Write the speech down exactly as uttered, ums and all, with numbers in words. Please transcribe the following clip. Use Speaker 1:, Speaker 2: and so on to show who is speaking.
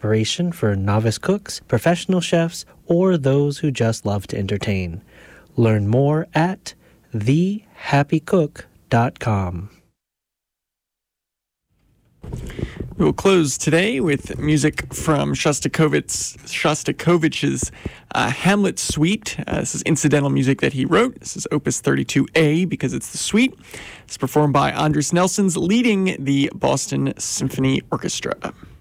Speaker 1: inspiration for novice cooks, professional chefs, or those who just love to entertain. Learn more at the happy cook dot com.
Speaker 2: We will close today with music from Shostakovich's, Shostakovich's uh, Hamlet Suite. Uh, this is incidental music that he wrote. This is Opus thirty-two A because it's the suite. It's performed by Andres Nelsons leading the Boston Symphony Orchestra.